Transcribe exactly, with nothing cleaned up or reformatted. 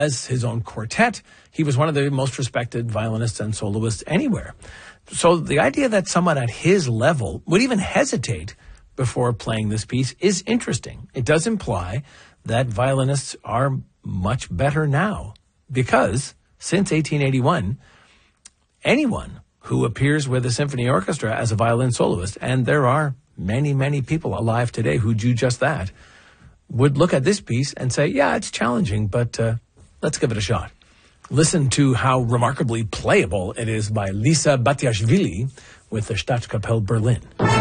as his own quartet. He was one of the most respected violinists and soloists anywhere. So the idea that someone at his level would even hesitate before playing this piece is interesting. It does imply that violinists are much better now, because since eighteen eighty-one, anyone who appears with a symphony orchestra as a violin soloist, and there are many, many people alive today who do just that, would look at this piece and say, yeah, it's challenging, but uh, let's give it a shot. Listen to how remarkably playable it is by Lisa Batiashvili with the Staatskapelle Berlin.